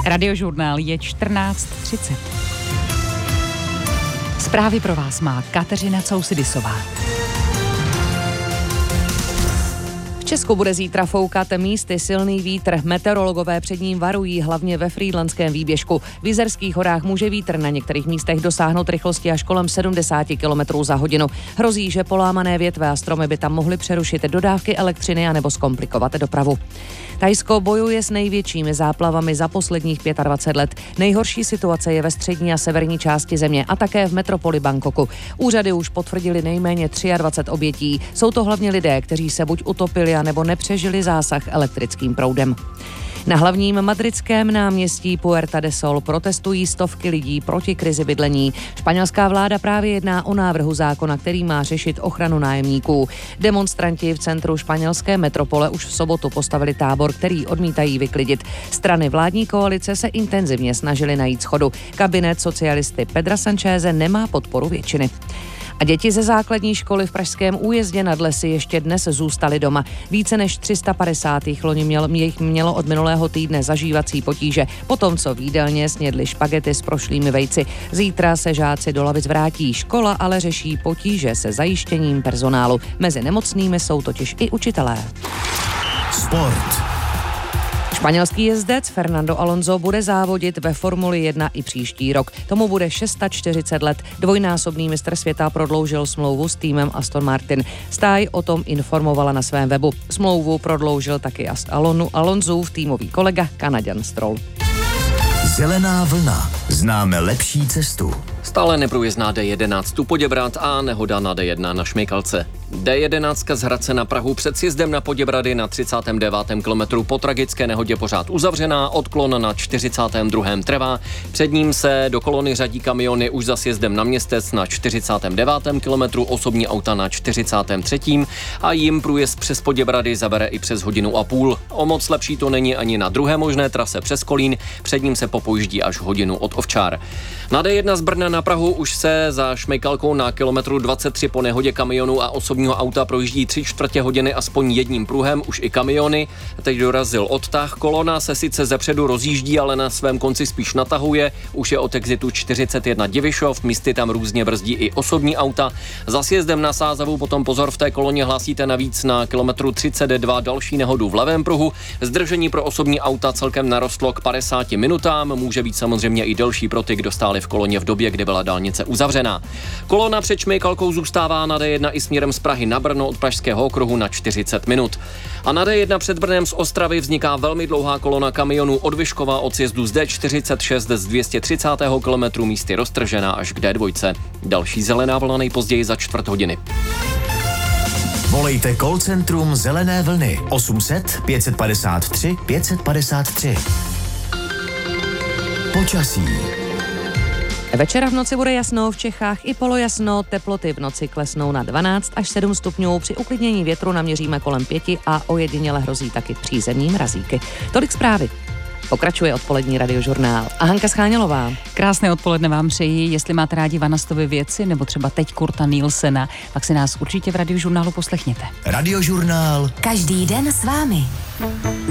Radiožurnál je 14:30. Zprávy pro vás má Kateřina Cousidisová. V Česku bude zítra foukat místy silný vítr. Meteorologové před ním varují, hlavně ve Frýdlantském výběžku. V Jizerských horách může vítr na některých místech dosáhnout rychlosti až kolem 70 km za hodinu. Hrozí, že polámané větve a stromy by tam mohly přerušit dodávky elektřiny anebo zkomplikovat dopravu. Thajsko bojuje s největšími záplavami za posledních 25 let. Nejhorší situace je ve střední a severní části země a také v metropoli Bangkoku. Úřady už potvrdili nejméně 23 obětí. Jsou to hlavně lidé, kteří se buď utopili, nebo nepřežili zásah elektrickým proudem. Na hlavním madridském náměstí Puerta de Sol protestují stovky lidí proti krizi bydlení. Španělská vláda právě jedná o návrhu zákona, který má řešit ochranu nájemníků. Demonstranti v centru španělské metropole už v sobotu postavili tábor, který odmítají vyklidit. Strany vládní koalice se intenzivně snažily najít shodu. Kabinet socialisty Pedra Sancheze nemá podporu většiny. A děti ze základní školy v pražském Újezdě nad Lesy ještě dnes zůstaly doma. Více než 350 jich mělo od minulého týdne zažívací potíže, potom co v jídelně snědli špagety s prošlými vejci. Zítra se žáci do lavic vrátí. Škola ale řeší potíže se zajištěním personálu. Mezi nemocnými jsou totiž i učitelé. Sport. Španělský jezdec Fernando Alonso bude závodit ve Formuli 1 i příští rok. Tomu bude 640 let. Dvojnásobný mistr světa prodloužil smlouvu s týmem Aston Martin. Stáj o tom informovala na svém webu. Smlouvu prodloužil taky Alonsův týmový kolega Kanaďan Stroll. Zelená vlna. Známe lepší cestu. Stále neprůjezdná D11 u Poděbrad a nehoda na D1 na Šmejkalce. D11 z Hradce na Prahu před sjezdem na Poděbrady na 39. kilometru po tragické nehodě pořád uzavřená, odklon na 42. trvá. Před ním se do kolony řadí kamiony už za sjezdem na Městec na 49. kilometru, osobní auta na 43. a jim průjezd přes Poděbrady zabere i přes hodinu a půl. O moc lepší to není ani na druhé možné trase přes Kolín, před ním se popojíždí až hodinu od Ovčár. Na D1 z Brna na Prahu už se za Šmejkalkou na kilometru 23 po nehodě kamionu a osobního auta projíždí 3/4 hodiny aspoň jedním pruhem, už i kamiony. Teď dorazil odtah, kolona se sice zepředu rozjíždí, ale na svém konci spíš natahuje. Už je od exitu 41 Divišov, místy tam různě brzdí i osobní auta. Za sjezdem na Sázavu potom pozor, v té koloně hlásíte navíc na kilometru 32 další nehodu v levém pruhu. Zdržení pro osobní auta celkem narostlo k 50 minutám, může být samozřejmě i delší pro ty, kdo stáli v koloně v době, kdy byla dálnice uzavřená. Kolona před Šmejkalkou zůstává na D1 i směrem z Prahy na Brno od Pražského okruhu na 40 minut. A na D1 před Brnem z Ostravy vzniká velmi dlouhá kolona kamionů od Vyškova od sjezdu z D46 z 230. kilometru, místy roztržená až k D2. Další zelená vlna nejpozději za 4 hodiny. Volejte call centrum Zelené vlny 800 553 553. Počasí. Večera v noci bude jasno, v Čechách i polojasno, teploty v noci klesnou na 12 až 7 stupňů, při uklidnění větru naměříme kolem 5 a ojediněle hrozí taky přízemní mrazíky. Tolik zprávy. Pokračuje odpolední radiožurnál. A Hanka Schánělová. Krásné odpoledne vám přeji. Jestli máte rádi Vanastovy věci nebo třeba teď Kurta Nielsena, pak si nás určitě v radiožurnálu poslechněte. Radiožurnál. Každý den s vámi.